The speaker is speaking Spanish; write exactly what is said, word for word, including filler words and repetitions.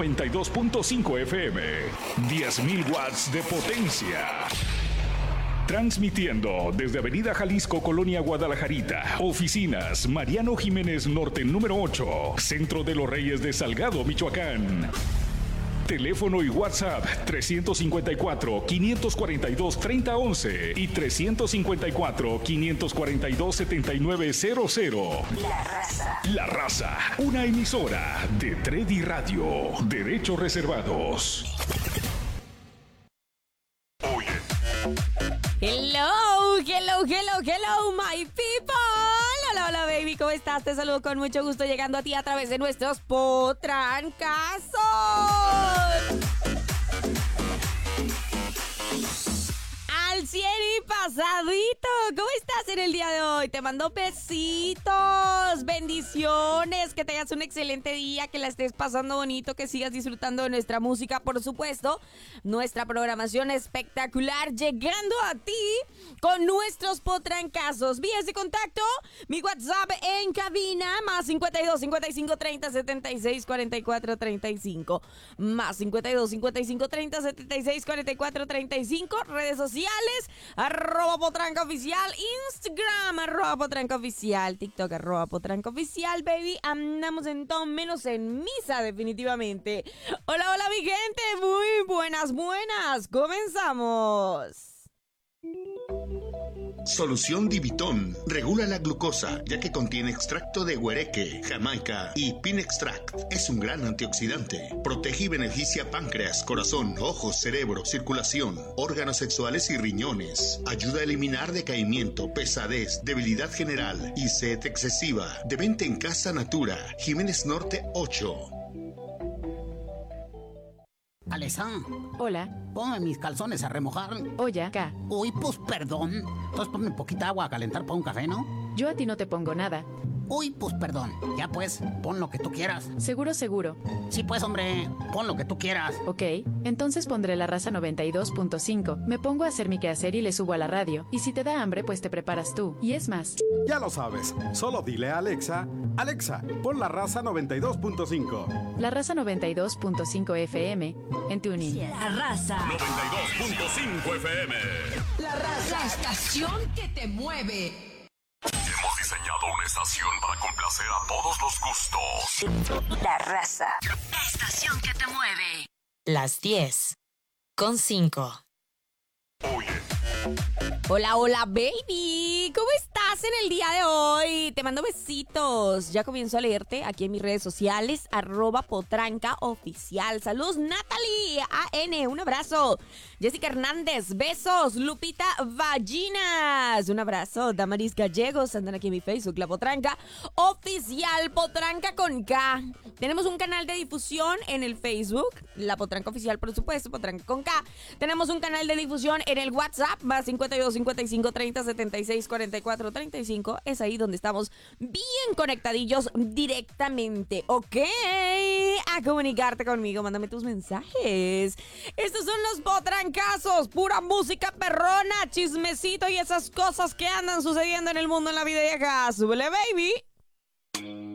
noventa y dos punto cinco F M. diez mil watts de potencia. Transmitiendo desde Avenida Jalisco, Colonia Guadalajarita. Oficinas Mariano Jiménez Norte número ocho. Centro de los Reyes de Salgado, Michoacán. Teléfono y WhatsApp trescientos cincuenta y cuatro, quinientos cuarenta y dos, treinta once y trescientos cincuenta y cuatro, quinientos cuarenta y dos, setenta y nueve cero cero. La Raza. La Raza, una emisora de Tredi Radio. Derechos reservados. Hello, hello, hello, hello, my people. Hola, hola, baby, ¿cómo estás? Te saludo con mucho gusto llegando a ti a través de nuestros potrancazos. Al cien y pasadito. ¿Cómo estás en el día de hoy? Te mando besitos, bendiciones, que tengas un excelente día, que la estés pasando bonito, que sigas disfrutando de nuestra música, por supuesto, nuestra programación espectacular, llegando a ti con nuestros potrancazos. Vías de contacto, mi WhatsApp en cabina, más cincuenta y dos, cincuenta y cinco, treinta, setenta y seis, cuarenta y cuatro, treinta y cinco, más cincuenta y dos, cincuenta y cinco, treinta, setenta y seis, cuarenta y cuatro, treinta y cinco, redes sociales, arroba potranca oficial, Instagram, arroba potranca oficial, TikTok, arroba potranca oficial, baby, andamos en todo menos en misa, definitivamente. Hola, hola, mi gente, muy buenas, buenas, comenzamos. Solución Divitón regula la glucosa, ya que contiene extracto de huereque, jamaica y pin extract. Es un gran antioxidante. Protege y beneficia páncreas, corazón, ojos, cerebro, circulación, órganos sexuales y riñones. Ayuda a eliminar decaimiento, pesadez, debilidad general y sed excesiva. De venta en Casa Natura, Jiménez Norte ocho. Alexa. Hola. Ponme mis calzones a remojar. Oye, acá. Uy, pues perdón. Entonces ponme poquita agua a calentar para un café, ¿no? Yo a ti no te pongo nada. Uy, pues perdón. Ya pues, pon lo que tú quieras. Seguro, seguro. Sí, pues, hombre, pon lo que tú quieras. Ok, entonces pondré La Raza noventa y dos punto cinco. Me pongo a hacer mi quehacer y le subo a la radio. Y si te da hambre, pues te preparas tú. Y es más. Ya lo sabes. Solo dile a Alexa, Alexa, pon La Raza noventa y dos punto cinco. La Raza noventa y dos punto cinco F M en TuneIn. La Raza. noventa y dos punto cinco F M. La Raza. La estación que te mueve. Hemos diseñado una estación para complacer a todos los gustos. La Raza. La estación que te mueve. Las diez con cinco. Hola, hola, baby. ¿Cómo estás en el día de hoy? Te mando besitos. Ya comienzo a leerte aquí en mis redes sociales, arroba potranca oficial. Saludos, Natalie A N, un abrazo. Jessica Hernández, besos. Lupita Vallinas, un abrazo. Damaris Gallegos, andan aquí en mi Facebook, La Potranca Oficial, Potranca con K. Tenemos un canal de difusión en el Facebook, La Potranca Oficial, por supuesto, Potranca con K. Tenemos un canal de difusión en el WhatsApp, más cincuenta y dos, cincuenta y cinco, treinta, setenta y seis, cuarenta y cuatro, treinta y cinco. Es ahí donde estamos bien conectadillos directamente, ¿ok? A comunicarte conmigo, mándame tus mensajes. Estos son los potrancazos, pura música perrona, chismecito y esas cosas que andan sucediendo en el mundo, en la vida y acá. ¡Súbele, baby!